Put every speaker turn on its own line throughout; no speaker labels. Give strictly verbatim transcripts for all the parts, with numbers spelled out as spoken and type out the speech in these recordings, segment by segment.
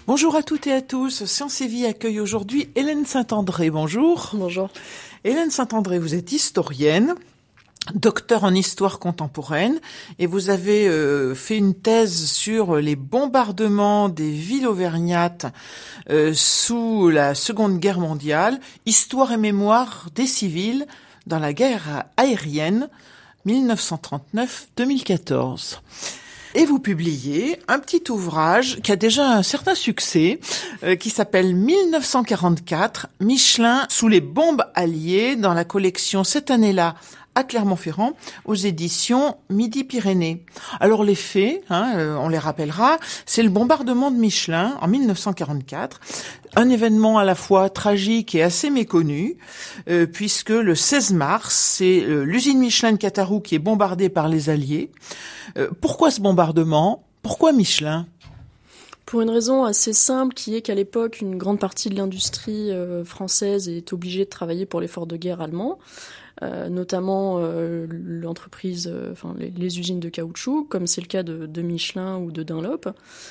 Bonjour à toutes et à tous. Sciences et Vie accueille aujourd'hui Hélène Saint-André. Bonjour.
Bonjour.
Hélène Saint-André, vous êtes historienne, docteur en histoire contemporaine, et vous avez euh, fait une thèse sur les bombardements des villes auvergnates euh, sous la Seconde Guerre mondiale, histoire et mémoire des civils dans la guerre aérienne mille neuf cent trente-neuf à deux mille quatorze. Et vous publiez un petit ouvrage qui a déjà un certain succès, euh, qui s'appelle mille neuf cent quarante-quatre, Michelin sous les bombes alliées, dans la collection cette année-là à Clermont-Ferrand, aux éditions Midi-Pyrénées. Alors les faits, hein, euh, on les rappellera, c'est le bombardement de Michelin en mille neuf cent quarante-quatre, un événement à la fois tragique et assez méconnu, euh, puisque le seize mars, c'est euh, l'usine Michelin de Catarou qui est bombardée par les Alliés. Euh, pourquoi ce bombardement ? Pourquoi Michelin ?
Pour une raison assez simple, qui est qu'à l'époque, une grande partie de l'industrie euh, française est obligée de travailler pour l'effort de guerre allemand, euh, notamment euh, l'entreprise, euh, enfin les, les usines de caoutchouc, comme c'est le cas de, de Michelin ou de Dunlop.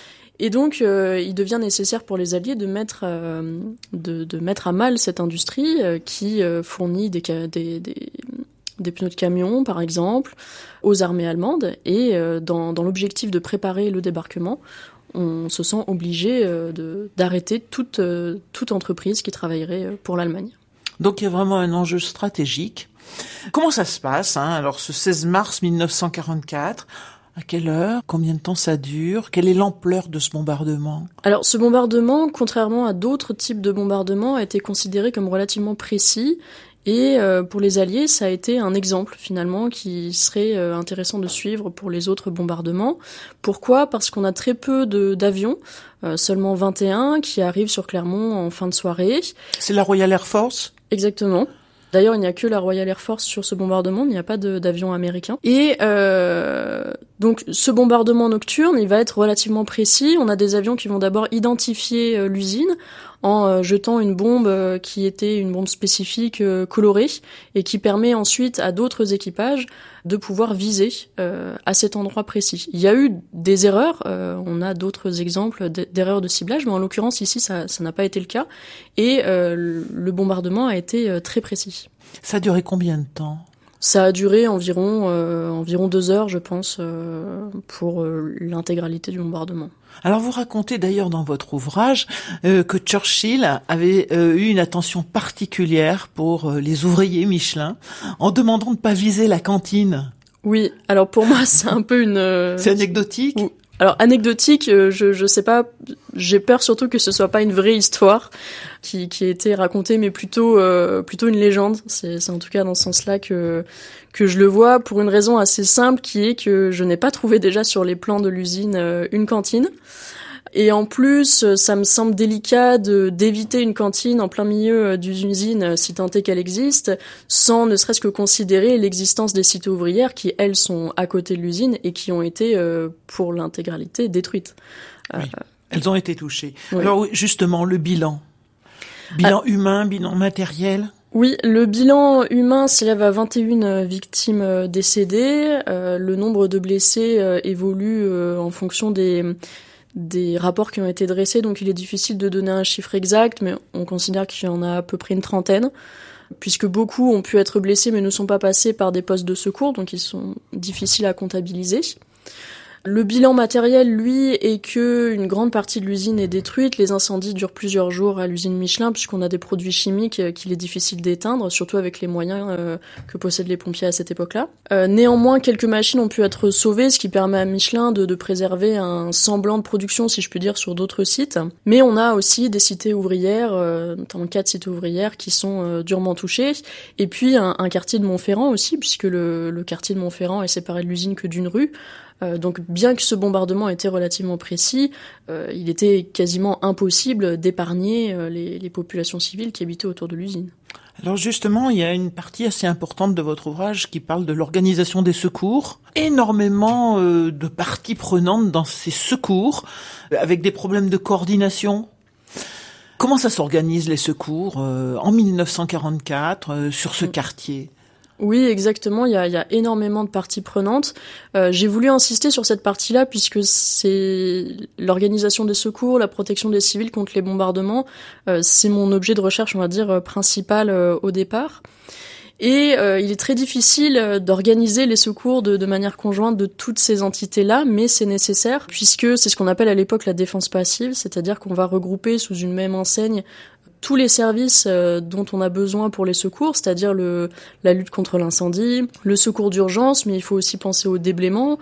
Et donc, euh, il devient nécessaire pour les Alliés de mettre, euh, de, de mettre à mal cette industrie euh, qui euh, fournit des, des, des, des pneus de camion, par exemple, aux armées allemandes. Et euh, dans, dans l'objectif de préparer le débarquement, on se sent obligé euh, de, d'arrêter toute, euh, toute entreprise qui travaillerait pour l'Allemagne.
Donc il y a vraiment un enjeu stratégique. Comment ça se passe, hein ? Alors ce seize mars mille neuf cent quarante-quatre, à quelle heure ? Combien de temps ça dure ? Quelle est l'ampleur de ce bombardement ?
Alors ce bombardement, contrairement à d'autres types de bombardements, a été considéré comme relativement précis. Et euh, pour les Alliés, ça a été un exemple finalement qui serait euh, intéressant de suivre pour les autres bombardements. Pourquoi ? Parce qu'on a très peu de, d'avions, euh, seulement vingt et un qui arrivent sur Clermont en fin de soirée.
C'est la Royal Air Force ?
Exactement. D'ailleurs, il n'y a que la Royal Air Force sur ce bombardement, il n'y a pas de, d'avion américain. Et euh, donc, ce bombardement nocturne, il va être relativement précis. On a des avions qui vont d'abord identifier euh, l'usine en euh, jetant une bombe euh, qui était une bombe spécifique euh, colorée et qui permet ensuite à d'autres équipages de pouvoir viser euh, à cet endroit précis. Il y a eu des erreurs, euh, on a d'autres exemples d'erreurs de ciblage, mais en l'occurrence ici ça, ça n'a pas été le cas et euh, le bombardement a été euh, très précis.
Ça a duré combien de temps ?
Ça a duré environ euh, environ deux heures, je pense, euh, pour euh, l'intégralité du bombardement.
Alors vous racontez d'ailleurs dans votre ouvrage euh, que Churchill avait euh, eu une attention particulière pour euh, les ouvriers Michelin, en demandant de ne pas viser la cantine.
Oui, alors pour moi c'est un peu une... Euh,
c'est anecdotique ?
Ou... Alors anecdotique, euh, je je sais pas, j'ai peur surtout que ce soit pas une vraie histoire qui qui a été racontée, mais plutôt euh, plutôt une légende. C'est c'est en tout cas dans ce sens-là que que je le vois, pour une raison assez simple, qui est que je n'ai pas trouvé déjà sur les plans de l'usine euh, une cantine. Et en plus, ça me semble délicat de d'éviter une cantine en plein milieu d'une usine, si tant est qu'elle existe, sans ne serait-ce que considérer l'existence des cités ouvrières qui, elles, sont à côté de l'usine et qui ont été, euh, pour l'intégralité, détruites.
Oui, euh, elles ont été touchées.
Oui.
Alors, justement, le bilan. Bilan ah, humain, bilan matériel.
Oui, le bilan humain s'élève à vingt et une victimes décédées. Euh, le nombre de blessés euh, évolue euh, en fonction des... des rapports qui ont été dressés, donc il est difficile de donner un chiffre exact, mais on considère qu'il y en a à peu près une trentaine, puisque beaucoup ont pu être blessés mais ne sont pas passés par des postes de secours, donc ils sont difficiles à comptabiliser. Le bilan matériel, lui, est que une grande partie de l'usine est détruite. Les incendies durent plusieurs jours à l'usine Michelin, puisqu'on a des produits chimiques qu'il est difficile d'éteindre, surtout avec les moyens euh, que possèdent les pompiers à cette époque-là. Euh, néanmoins, quelques machines ont pu être sauvées, ce qui permet à Michelin de, de préserver un semblant de production, si je puis dire, sur d'autres sites. Mais on a aussi des cités ouvrières, euh, notamment quatre cités ouvrières, qui sont euh, durement touchées. Et puis un, un quartier de Montferrand aussi, puisque le, le quartier de Montferrand est séparé de l'usine que d'une rue. Euh, donc bien que ce bombardement était relativement précis, euh, il était quasiment impossible d'épargner euh, les, les populations civiles qui habitaient autour de l'usine.
Alors justement, il y a une partie assez importante de votre ouvrage qui parle de l'organisation des secours. Énormément euh, de parties prenantes dans ces secours, avec des problèmes de coordination. Comment ça s'organise les secours euh, en mille neuf cent quarante-quatre euh, sur ce mmh. quartier ?
Oui, exactement. Il y a, il y a énormément de parties prenantes. Euh, j'ai voulu insister sur cette partie-là puisque c'est l'organisation des secours, la protection des civils contre les bombardements. Euh, c'est mon objet de recherche, on va dire, principal euh, au départ. Et euh, il est très difficile d'organiser les secours de, de manière conjointe de toutes ces entités-là, mais c'est nécessaire puisque c'est ce qu'on appelle à l'époque la défense passive, c'est-à-dire qu'on va regrouper sous une même enseigne tous les services euh, dont on a besoin pour les secours, c'est-à-dire le, la lutte contre l'incendie, le secours d'urgence, mais il faut aussi penser au déblaiement.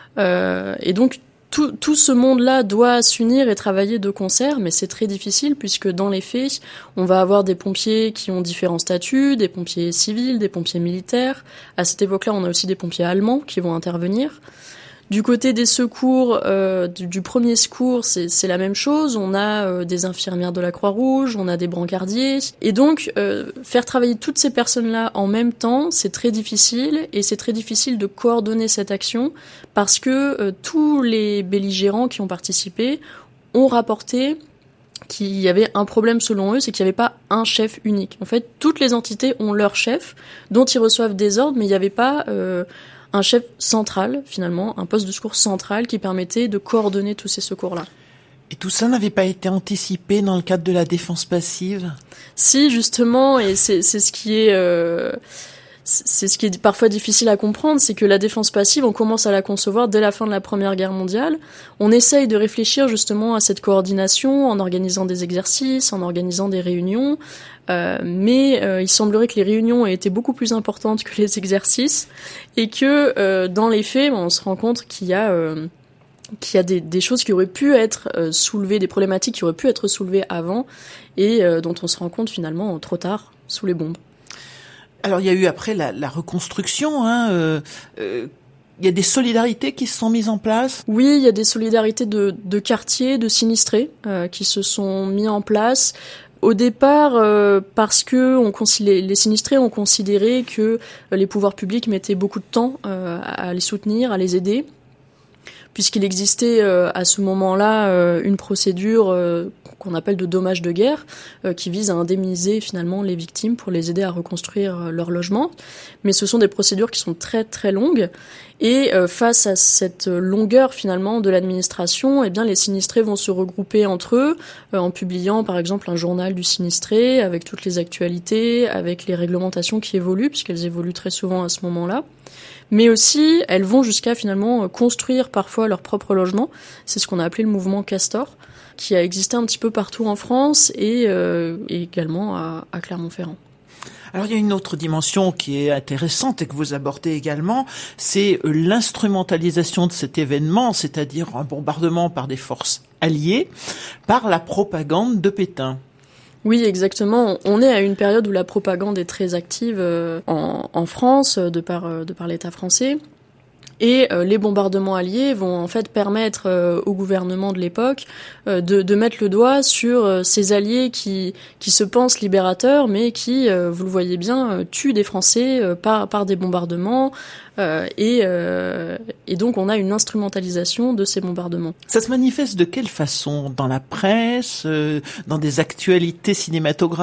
Euh, et donc, tout, tout ce monde-là doit s'unir et travailler de concert, mais c'est très difficile puisque dans les faits, on va avoir des pompiers qui ont différents statuts, des pompiers civils, des pompiers militaires. À cette époque-là, on a aussi des pompiers allemands qui vont intervenir. Du côté des secours, euh, du, du premier secours, c'est, c'est la même chose. On a euh, des infirmières de la Croix-Rouge, on a des brancardiers. Et donc, euh, faire travailler toutes ces personnes-là en même temps, c'est très difficile. Et c'est très difficile de coordonner cette action parce que euh, tous les belligérants qui ont participé ont rapporté qu'il y avait un problème selon eux, c'est qu'il n'y avait pas un chef unique. En fait, toutes les entités ont leur chef dont ils reçoivent des ordres, mais il n'y avait pas... Euh, un chef central, finalement, un poste de secours central qui permettait de coordonner tous ces secours-là.
Et tout ça n'avait pas été anticipé dans le cadre de la défense passive ?
Si, justement, et c'est, c'est ce qui est... Euh, c'est ce qui est parfois difficile à comprendre, c'est que la défense passive, on commence à la concevoir dès la fin de la Première Guerre mondiale. On essaye de réfléchir justement à cette coordination en organisant des exercices, en organisant des réunions, euh, mais euh, il semblerait que les réunions aient été beaucoup plus importantes que les exercices et que euh, dans les faits, on se rend compte qu'il y a... Euh, qu'il y a des, des choses qui auraient pu être euh, soulevées, des problématiques qui auraient pu être soulevées avant et euh, dont on se rend compte finalement trop tard, sous les bombes.
Alors il y a eu après la, la reconstruction, hein, euh, euh, il y a des solidarités qui se sont mises en place.
Oui, il y a des solidarités de, de quartiers, de sinistrés euh, qui se sont mis en place. Au départ, euh, parce que on considé- les sinistrés ont considéré que les pouvoirs publics mettaient beaucoup de temps euh, à les soutenir, à les aider, puisqu'il existait euh, à ce moment-là euh, une procédure euh, qu'on appelle de dommages de guerre, euh, qui vise à indemniser finalement les victimes pour les aider à reconstruire euh, leur logement. Mais ce sont des procédures qui sont très très longues, et euh, face à cette longueur finalement de l'administration, eh bien les sinistrés vont se regrouper entre eux euh, en publiant par exemple un journal du sinistré avec toutes les actualités, avec les réglementations qui évoluent, puisqu'elles évoluent très souvent à ce moment-là. Mais aussi, elles vont jusqu'à finalement construire parfois leur propre logement. C'est ce qu'on a appelé le mouvement Castor, qui a existé un petit peu partout en France et, euh, et également à, à Clermont-Ferrand.
Alors il y a une autre dimension qui est intéressante et que vous abordez également, c'est l'instrumentalisation de cet événement, c'est-à-dire un bombardement par des forces alliées, par la propagande de Pétain.
Oui, exactement. On est à une période où la propagande est très active euh, en, en France, de par, euh, de par l'État français. Et euh, les bombardements alliés vont en fait permettre euh, au gouvernement de l'époque euh, de, de mettre le doigt sur euh, ces alliés qui, qui se pensent libérateurs, mais qui, euh, vous le voyez bien, euh, tuent des Français euh, par, par des bombardements. Euh, et, euh, et donc on a une instrumentalisation de ces bombardements.
Ça se manifeste de quelle façon ? Dans la presse, euh, dans des actualités cinématographiques ?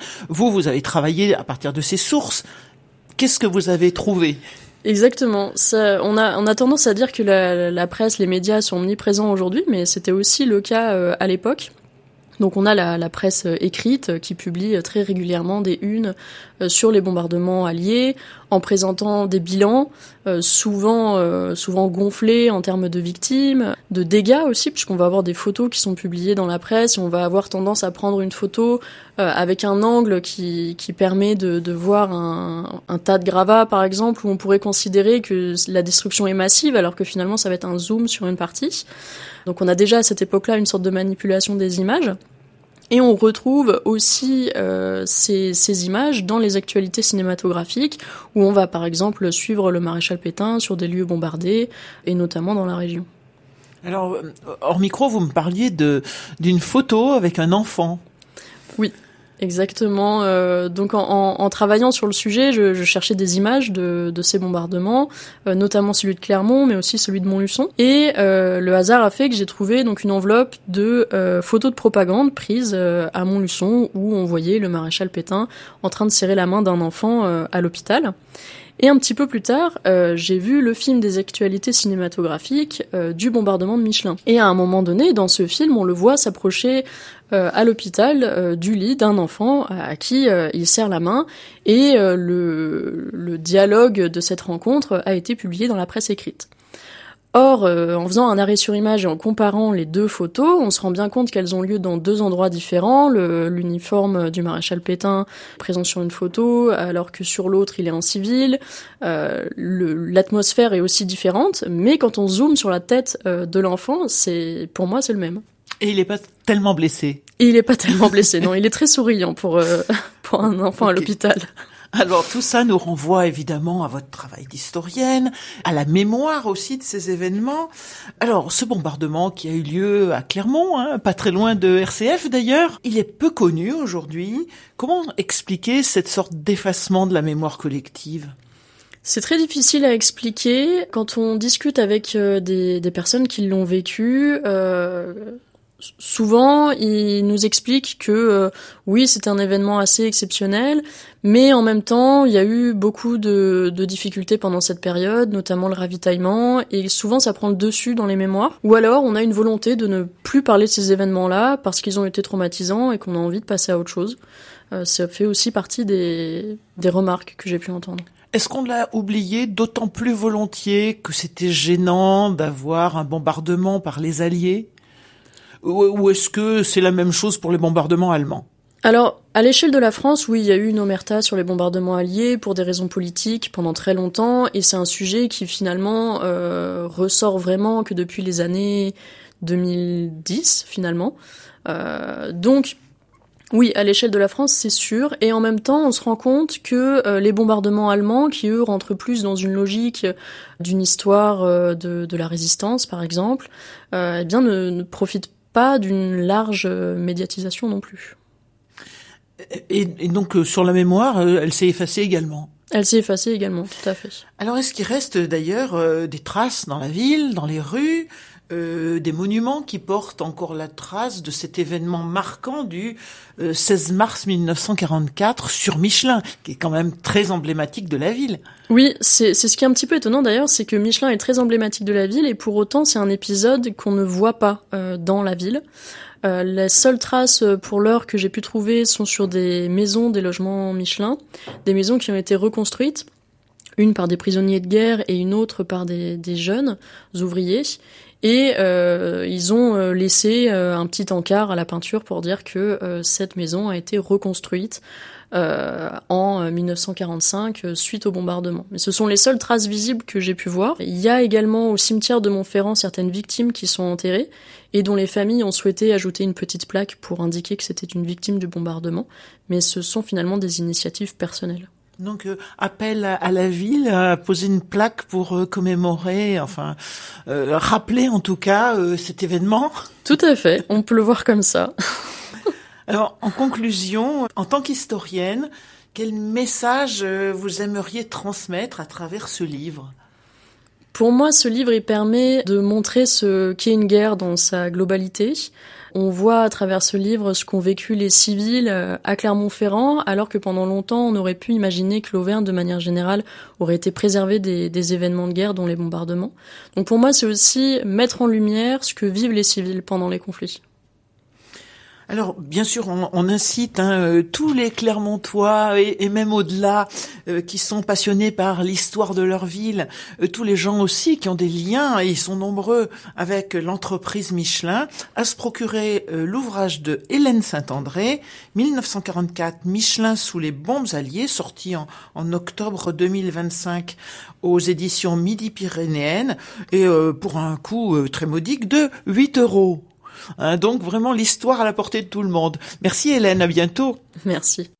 Vous, vous avez travaillé à partir de ces sources. Qu'est-ce que vous avez trouvé ?
Exactement. Ça, on a on a tendance à dire que la, la presse, les médias sont omniprésents aujourd'hui, mais c'était aussi le cas euh, à l'époque. Donc on a la, la presse écrite qui publie très régulièrement des unes euh, sur les bombardements alliés, en présentant des bilans, euh, souvent euh, souvent gonflés en termes de victimes, de dégâts aussi, puisqu'on va avoir des photos qui sont publiées dans la presse, et on va avoir tendance à prendre une photo euh, avec un angle qui, qui permet de, de voir un, un tas de gravats, par exemple, où on pourrait considérer que la destruction est massive, alors que finalement ça va être un zoom sur une partie. Donc on a déjà à cette époque-là une sorte de manipulation des images. Et on retrouve aussi euh, ces, ces images dans les actualités cinématographiques, où on va par exemple suivre le maréchal Pétain sur des lieux bombardés, et notamment dans la région.
Alors, hors micro, vous me parliez de d'une photo avec un enfant.
Oui. Exactement. Euh, donc en, en, en travaillant sur le sujet, je, je cherchais des images de, de ces bombardements, euh, notamment celui de Clermont, mais aussi celui de Montluçon. Et euh, le hasard a fait que j'ai trouvé donc une enveloppe de euh, photos de propagande prises euh, à Montluçon, où on voyait le maréchal Pétain en train de serrer la main d'un enfant euh, à l'hôpital. Et un petit peu plus tard, euh, j'ai vu le film des actualités cinématographiques euh, du bombardement de Michelin. Et à un moment donné, dans ce film, on le voit s'approcher euh, à l'hôpital euh, du lit d'un enfant à, à qui euh, il serre la main. Et euh, le, le dialogue de cette rencontre a été publié dans la presse écrite. Or, euh, en faisant un arrêt sur image et en comparant les deux photos, on se rend bien compte qu'elles ont lieu dans deux endroits différents. Le, l'uniforme du maréchal Pétain présent sur une photo, alors que sur l'autre, il est en civil. Euh, le, l'atmosphère est aussi différente, mais quand on zoome sur la tête euh, de l'enfant, c'est, pour moi, c'est le même.
Et il n'est pas tellement blessé.
Et il est pas tellement blessé, non. Il est très souriant pour, euh, pour un enfant okay. à l'hôpital.
Alors tout ça nous renvoie évidemment à votre travail d'historienne, à la mémoire aussi de ces événements. Alors ce bombardement qui a eu lieu à Clermont, hein, pas très loin de R C F d'ailleurs, il est peu connu aujourd'hui. Comment expliquer cette sorte d'effacement de la mémoire collective ?
C'est très difficile à expliquer. Quand on discute avec euh, des, des personnes qui l'ont vécu, euh, souvent ils nous expliquent que euh, oui, c'était un événement assez exceptionnel, mais en même temps, il y a eu beaucoup de, de difficultés pendant cette période, notamment le ravitaillement, et souvent ça prend le dessus dans les mémoires. Ou alors on a une volonté de ne plus parler de ces événements-là parce qu'ils ont été traumatisants et qu'on a envie de passer à autre chose. Euh, ça fait aussi partie des, des remarques que j'ai pu entendre.
Est-ce qu'on l'a oublié d'autant plus volontiers que c'était gênant d'avoir un bombardement par les Alliés ? Ou est-ce que c'est la même chose pour les bombardements allemands ?
Alors, à l'échelle de la France, oui, il y a eu une omerta sur les bombardements alliés pour des raisons politiques pendant très longtemps, et c'est un sujet qui finalement euh, ressort vraiment que depuis les années deux mille dix, finalement. Euh, donc, oui, à l'échelle de la France, c'est sûr, et en même temps, on se rend compte que euh, les bombardements allemands, qui eux rentrent plus dans une logique d'une histoire euh, de, de la résistance, par exemple, euh, eh bien, ne, ne profitent pas d'une large médiatisation non plus.
Et, et donc, euh, sur la mémoire, euh, elle s'est effacée également.
Elle s'est effacée également, tout à fait. Alors,
est-ce qu'il reste d'ailleurs euh, des traces dans la ville, dans les rues, euh, des monuments qui portent encore la trace de cet événement marquant du euh, seize mars mille neuf cent quarante-quatre sur Michelin, qui est quand même très emblématique de la ville?
Oui, c'est, c'est ce qui est un petit peu étonnant d'ailleurs, c'est que Michelin est très emblématique de la ville et pour autant c'est un épisode qu'on ne voit pas euh, dans la ville. Euh, les seules traces pour l'heure que j'ai pu trouver sont sur des maisons, des logements Michelin, des maisons qui ont été reconstruites, une par des prisonniers de guerre et une autre par des, des jeunes ouvriers. Et euh, ils ont euh, laissé euh, un petit encart à la peinture pour dire que euh, cette maison a été reconstruite euh, en mille neuf cent quarante-cinq euh, suite au bombardement. Mais ce sont les seules traces visibles que j'ai pu voir. Il y a également au cimetière de Montferrand certaines victimes qui sont enterrées et dont les familles ont souhaité ajouter une petite plaque pour indiquer que c'était une victime du bombardement. Mais ce sont finalement des initiatives personnelles.
Donc, euh, appel à, à la ville à poser une plaque pour euh, commémorer, enfin, euh, rappeler en tout cas euh, cet événement.
Tout à fait, on peut le voir comme ça.
Alors, en conclusion, en tant qu'historienne, quel message euh, vous aimeriez transmettre à travers ce livre ?
Pour moi, ce livre, il permet de montrer ce qu'est une guerre dans sa globalité. On voit à travers ce livre ce qu'ont vécu les civils à Clermont-Ferrand, alors que pendant longtemps, on aurait pu imaginer que l'Auvergne, de manière générale, aurait été préservée des, des événements de guerre, dont les bombardements. Donc pour moi, c'est aussi mettre en lumière ce que vivent les civils pendant les conflits.
Alors, bien sûr, on, on incite hein, euh, tous les Clermontois et, et même au-delà euh, qui sont passionnés par l'histoire de leur ville, euh, tous les gens aussi qui ont des liens, et ils sont nombreux, avec l'entreprise Michelin, à se procurer euh, l'ouvrage de Hélène Saint-André, mille neuf cent quarante-quatre, Michelin sous les bombes alliées, sorti en, en octobre deux mille vingt-cinq aux éditions Midi-Pyrénéennes, et euh, pour un coût euh, très modique de huit euros. Hein, donc vraiment l'histoire à la portée de tout le monde. Merci Hélène, à bientôt.
Merci.